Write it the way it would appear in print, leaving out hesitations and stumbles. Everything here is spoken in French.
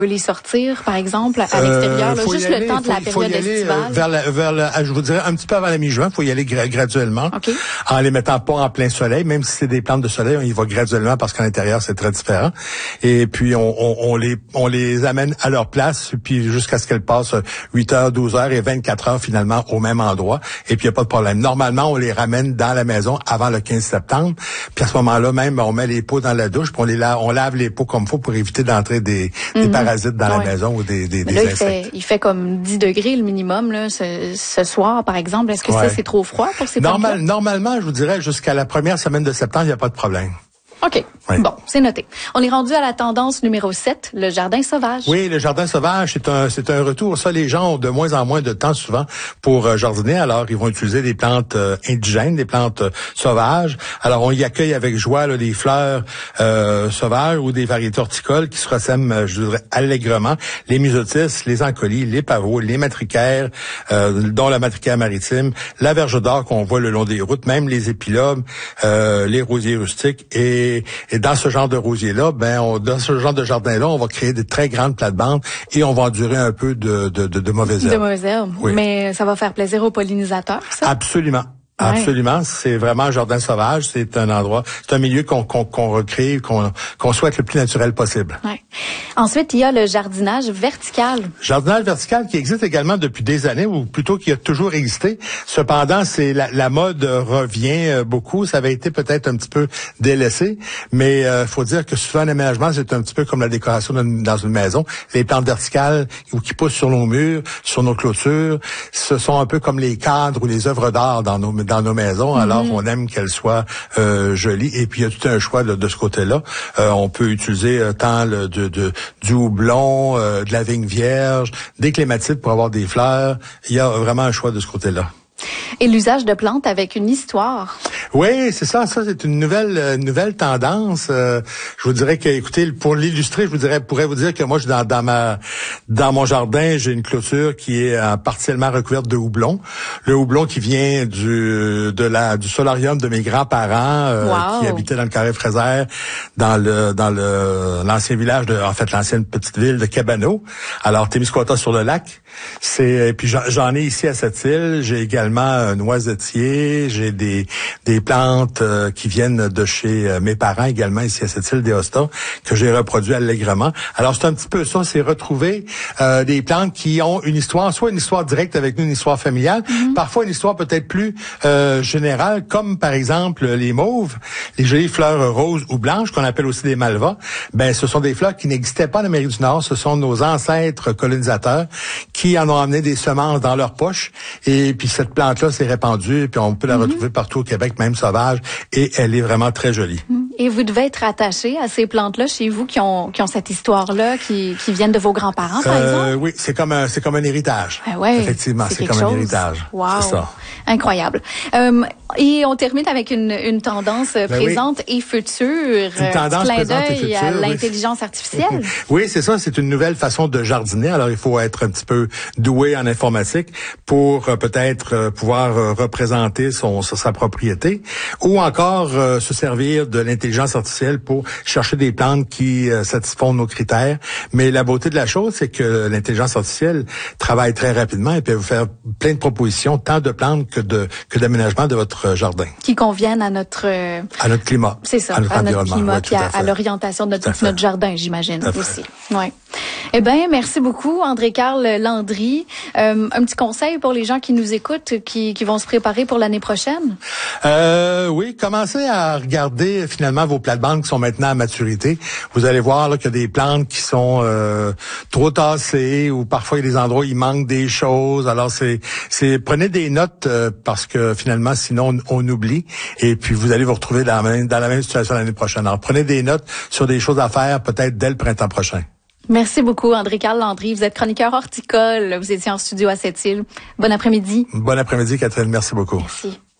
les sortir, par exemple, à l'extérieur, là, juste le temps de la période estivale? Je vous dirais un petit peu avant la mi-juin, il faut y aller graduellement. Okay. En les mettant pas en plein soleil, même si c'est des plantes de soleil, on y va graduellement parce qu'à l'intérieur, c'est très différent. Et puis, on les amène à leur place, puis jusqu'à ce qu'elles passent 8 heures, 12 heures et 24 heures finalement au même endroit. Et puis, il n'y a pas de problème. Normalement, on les ramène dans la maison avant le 15 septembre. Puis à ce moment-là, même, on met les pots dans la douche, puis on lave les pots comme il faut pour éviter d'entrer des parasites dans la maison ou des là, insectes. Il fait comme 10 degrés le minimum là, ce soir, par exemple. Est-ce que c'est trop froid pour ces plantes-là? Normalement, je vous dirais, jusqu'à la première semaine de septembre, il n'y a pas de problème. OK. Oui. Bon, c'est noté. On est rendu à la tendance numéro 7, le jardin sauvage. Oui, le jardin sauvage, c'est un retour. Ça, les gens ont de moins en moins de temps souvent pour jardiner. Alors, ils vont utiliser des plantes indigènes, des plantes sauvages. Alors, on y accueille avec joie là, des fleurs sauvages ou des variétés horticoles qui se ressèment, je dirais, allègrement. Les myosotis, les ancolis, les pavots, les matricaires, dont la matricaire maritime, la verge d'or qu'on voit le long des routes, même les épilobes, les rosiers rustiques et dans ce genre de rosier-là, dans ce genre de jardin-là, on va créer des très grandes plates-bandes et on va endurer un peu de mauvaises herbes. De mauvaises herbes. Oui. Mais ça va faire plaisir aux pollinisateurs, ça? Absolument. Absolument, c'est vraiment un jardin sauvage, c'est un endroit, c'est un milieu qu'on recrée, qu'on souhaite le plus naturel possible. Ouais. Ensuite, il y a le jardinage vertical. Jardinage vertical qui existe également depuis des années, ou plutôt qui a toujours existé. Cependant, c'est la mode revient beaucoup. Ça avait été peut-être un petit peu délaissé, mais faut dire que souvent l'aménagement, c'est un petit peu comme la décoration dans une maison. Les plantes verticales qui poussent sur nos murs, sur nos clôtures, ce sont un peu comme les cadres ou les œuvres d'art dans nos maisons. Alors, on aime qu'elles soient jolies. Et puis, il y a tout un choix de ce côté-là. On peut utiliser tant du houblon, de la vigne vierge, des clématites pour avoir des fleurs. Il y a vraiment un choix de ce côté-là. Et l'usage de plantes avec une histoire. Oui, c'est ça. Ça, c'est une nouvelle tendance. Je vous dirais que, écoutez, pour l'illustrer, pourrais vous dire que moi, dans mon jardin, j'ai une clôture qui est partiellement recouverte de houblon. Le houblon qui vient du solarium de mes grands-parents, qui habitaient dans le Carré Fraisère, dans l'ancien village l'ancienne petite ville de Cabano. Alors, Témiscouata sur le lac. Puis j'en ai ici à cette île. J'ai également un noisetier, j'ai des plantes qui viennent de chez mes parents également ici à cette île d'Eosta que j'ai reproduit allègrement. Alors c'est un petit peu ça, c'est retrouver des plantes qui ont une histoire, soit une histoire directe avec nous, une histoire familiale, parfois une histoire peut-être plus générale, comme par exemple les mauves, les jolies fleurs roses ou blanches qu'on appelle aussi des malvas. Ce sont des fleurs qui n'existaient pas en Amérique du Nord, ce sont nos ancêtres colonisateurs qui en ont amené des semences dans leur poche et puis cette plante-là s'est répandue, puis on peut la retrouver partout au Québec, même sauvage, et elle est vraiment très jolie. Et vous devez être attaché à ces plantes-là chez vous qui ont cette histoire-là, qui viennent de vos grands-parents, par exemple? Oui, c'est comme un héritage. Effectivement, c'est comme un héritage. Wow. C'est ça. Incroyable. Et on termine avec une tendance présente et future. Une tendance clin présente et d'œil future. à l'intelligence artificielle. Oui, c'est ça. C'est une nouvelle façon de jardiner. Alors, il faut être un petit peu doué en informatique pour peut-être pouvoir représenter sa propriété ou encore se servir de l'intelligence artificielle pour chercher des plantes qui satisfont nos critères. Mais la beauté de la chose, c'est que l'intelligence artificielle travaille très rapidement et peut vous faire plein de propositions, tant de plantes que d'aménagement de votre jardin. Qui conviennent à notre climat. C'est ça, à notre climat puis à l'orientation de notre jardin, j'imagine aussi. Ouais. Eh bien, merci beaucoup, André-Carl Landry. Un petit conseil pour les gens qui nous écoutent, qui vont se préparer pour l'année prochaine? Oui, commencez à regarder finalement vos plates-bandes qui sont maintenant à maturité. Vous allez voir là, qu'il y a des plantes qui sont trop tassées ou parfois il y a des endroits où il manque des choses. Alors, prenez des notes parce que finalement, sinon, on oublie. Et puis, vous allez vous retrouver dans la même situation l'année prochaine. Alors, prenez des notes sur des choses à faire peut-être dès le printemps prochain. Merci beaucoup, André-Carl Landry. Vous êtes chroniqueur horticole. Vous étiez en studio à Sept-Îles. Bon après-midi. Bon après-midi, Catherine. Merci beaucoup. Merci.